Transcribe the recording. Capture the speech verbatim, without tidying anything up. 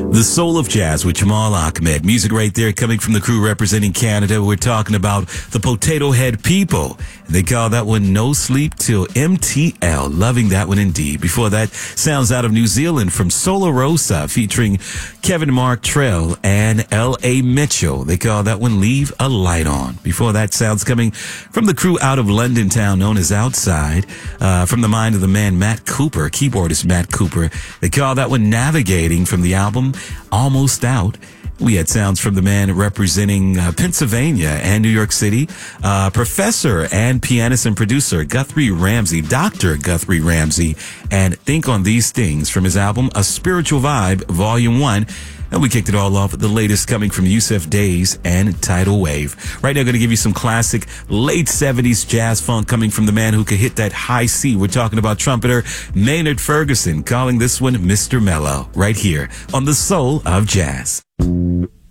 The Soul of Jazz with Jamal Ahmed. Music right there coming from the crew representing Canada. We're talking about the Potato Head People. They call that one No Sleep Till M T L. Loving that one indeed. Before that, sounds out of New Zealand from Solar Rosa featuring Kevin Mark Trell and L A Mitchell. They call that one Leave a Light On. Before that, sounds coming from the crew out of London town known as Outside. Uh, from the mind of the man Matt Cooper, keyboardist Matt Cooper. They call that one Navigating from the album Almost Out. We had sounds from the man representing uh, Pennsylvania and New York City, uh, professor and pianist and producer Guthrie Ramsey, Doctor Guthrie Ramsey, and Think on These Things from his album A Spiritual Vibe, Volume one. And we kicked it all off with the latest coming from Yusuf Days and Tidal Wave. Right now, I'm going to give you some classic late seventies jazz funk coming from the man who could hit that high C. We're talking about trumpeter Maynard Ferguson, calling this one Mister Mellow, right here on The Soul of Jazz.